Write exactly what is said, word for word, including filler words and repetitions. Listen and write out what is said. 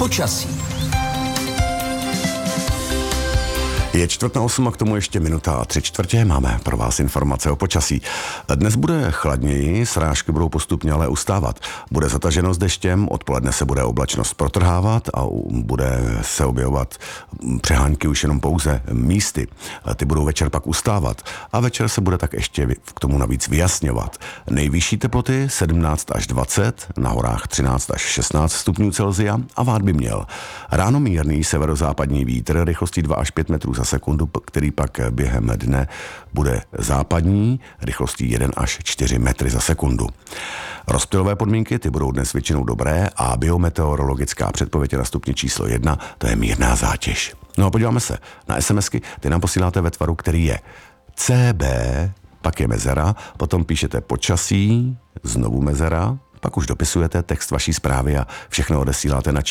Počasí. Je čtvrt na osm a k tomu ještě minuta a tři čtvrtě. Máme pro vás informace o počasí. Dnes bude chladněji, srážky budou postupně ale ustávat. Bude zataženo s deštěm, odpoledne se bude oblačnost protrhávat a bude se objevovat přehánky už jenom pouze místy. Ty budou večer pak ustávat a večer se bude tak ještě k tomu navíc vyjasňovat. Nejvyšší teploty sedmnáct až dvacet, na horách třináct až šestnáct stupňů Celsia a vád by měl. Ráno mírný severozápadní vítr rychlostí dva až pět metrů za sekundu, který pak během dne bude západní, rychlostí jeden až čtyři metry za sekundu. Rozptylové podmínky, ty budou dnes většinou dobré a biometeorologická předpověď na stupni číslo jedna, to je mírná zátěž. No a podíváme se na SMSky, ty nám posíláte ve tvaru, který je C B, pak je mezera, potom píšete počasí, znovu mezera, pak už dopisujete text vaší zprávy a všechno odesíláte na